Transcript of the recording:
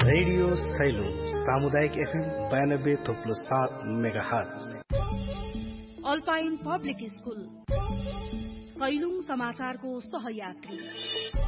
Radio Sailung सामुदायिक FM 92.7 megahertz. Alpine public school Sailung समाचारको सहयात्री।